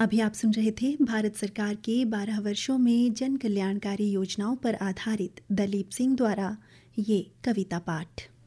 अभी आप सुन रहे थे भारत सरकार के 12 वर्षों में जन कल्याणकारी योजनाओं पर आधारित दलीप सिंह द्वारा ये कविता पाठ।